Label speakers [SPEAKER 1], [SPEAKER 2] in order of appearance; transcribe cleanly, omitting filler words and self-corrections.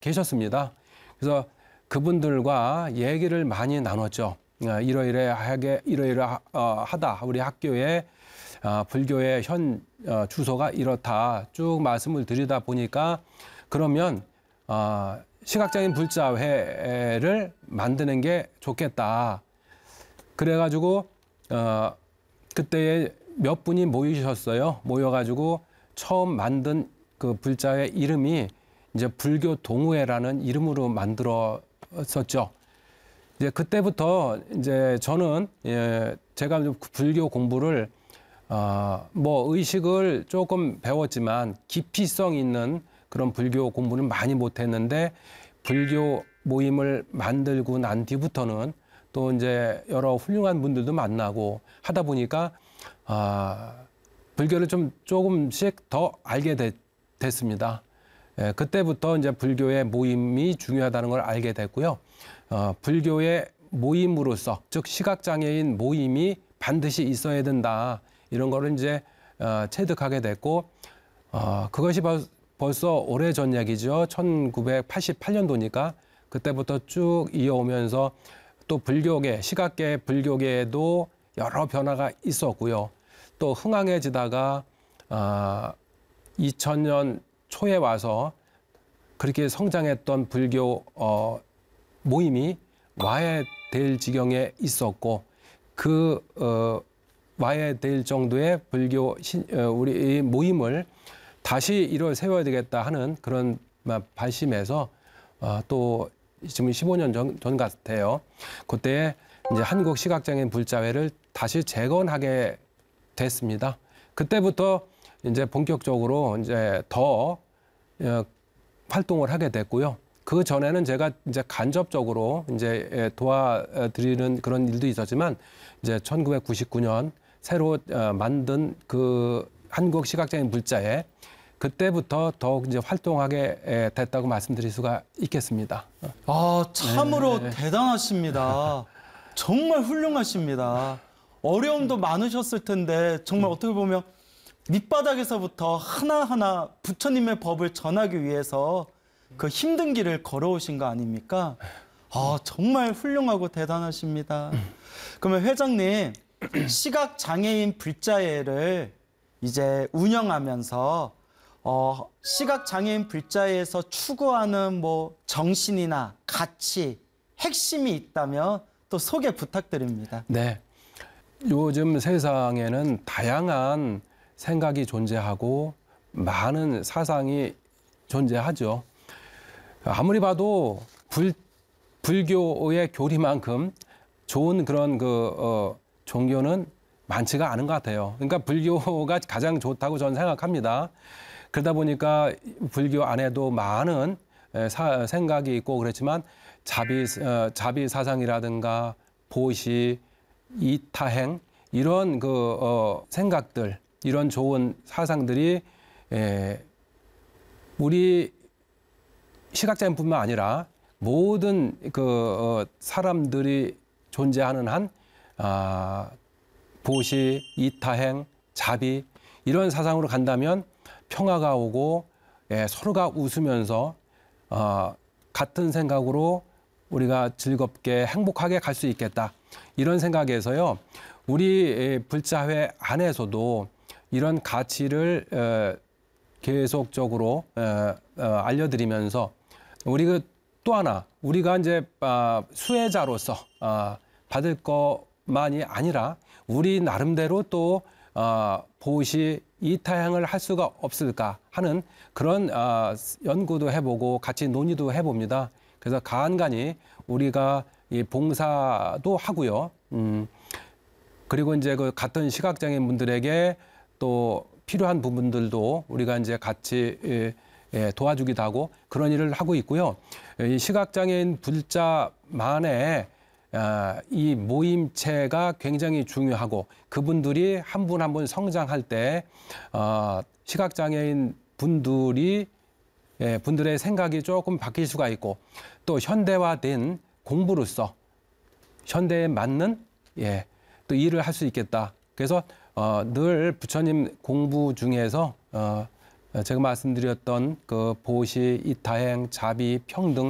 [SPEAKER 1] 계셨습니다. 그래서 그분들과 얘기를 많이 나눴죠. 이러이러하다. 우리 학교에 불교의 현 주소가 이렇다. 쭉 말씀을 드리다 보니까 그러면 시각장애인 불자회를 만드는 게 좋겠다. 그래가지고 그때에 몇 분이 모이셨어요. 모여가지고 처음 만든 그 불자회 이름이 이제 불교 동호회라는 이름으로 만들었었죠. 이제 그때부터 이제 저는 제가 불교 공부를 뭐 의식을 조금 배웠지만 깊이성 있는 그런 불교 공부는 많이 못했는데 불교 모임을 만들고 난 뒤부터는 또 이제 여러 훌륭한 분들도 만나고 하다 보니까 불교를 좀 조금씩 더 알게 됐습니다. 그때부터 이제 불교의 모임이 중요하다는 걸 알게 됐고요. 불교의 모임으로서, 즉 시각장애인 모임이 반드시 있어야 된다. 이런 거를 이제 체득하게 됐고, 그것이 벌써 오래전 얘기죠. 1988년도니까 그때부터 쭉 이어오면서 또 불교계, 시각계 불교계에도 여러 변화가 있었고요. 또 흥황해지다가 2000년 초에 와서 그렇게 성장했던 불교 모임이 와해될 지경에 있었고 와해될 정도의 불교 우리 모임을 다시 일을 세워야 되겠다 하는 그런 발심에서 또 지금 15년 전 같아요. 그때 이제 한국 시각장애인 불자회를 다시 재건하게 됐습니다. 그때부터 이제 본격적으로 이제 더 활동을 하게 됐고요. 그 전에는 제가 이제 간접적으로 이제 도와드리는 그런 일도 있었지만 이제 1999년 새로 만든 그 한국 시각장애인 불자회 그때부터 더욱 이제 활동하게 됐다고 말씀드릴 수가 있겠습니다.
[SPEAKER 2] 참으로 대단하십니다. 정말 훌륭하십니다. 어려움도 많으셨을 텐데 정말 어떻게 보면 밑바닥에서부터 하나하나 부처님의 법을 전하기 위해서 그 힘든 길을 걸어오신 거 아닙니까? 정말 훌륭하고 대단하십니다. 그러면 회장님, 시각장애인 불자회를 이제 운영하면서 시각장애인 불자회에서 추구하는 뭐 정신이나 가치, 핵심이 있다면 또 소개 부탁드립니다.
[SPEAKER 1] 네. 요즘 세상에는 다양한 생각이 존재하고 많은 사상이 존재하죠. 아무리 봐도 불교의 교리만큼 좋은 그런 종교는 많지가 않은 것 같아요. 그러니까 불교가 가장 좋다고 저는 생각합니다. 그러다 보니까 불교 안에도 많은 생각이 있고 그렇지만 자비 사상이라든가 보시, 이타행 이런 생각들, 이런 좋은 사상들이 우리 시각장애인뿐만 아니라 모든 사람들이 존재하는 한 보시, 이타행, 자비 이런 사상으로 간다면 평화가 오고 서로가 웃으면서 같은 생각으로 우리가 즐겁게 행복하게 갈 수 있겠다. 이런 생각에서요. 우리 불자회 안에서도 이런 가치를 계속적으로 알려드리면서 또 하나 우리가 이제 수혜자로서 받을 것만이 아니라 우리 나름대로 또 보시 이타향을 할 수가 없을까 하는 그런 연구도 해보고 같이 논의도 해봅니다. 그래서 간간히 우리가 이 봉사도 하고요. 그리고 이제 같은 시각장애인 분들에게 또 필요한 부분들도 우리가 이제 같이 도와주기도 하고 그런 일을 하고 있고요. 이 시각장애인 불자만의 이 모임체가 굉장히 중요하고 그분들이 한 분 한 분 성장할 때 시각장애인 분들의 생각이 조금 바뀔 수가 있고 또 현대화된 공부로서 현대에 맞는 또 일을 할 수 있겠다. 그래서 늘 부처님 공부 중에서 제가 말씀드렸던 그 보시, 이타행, 자비, 평등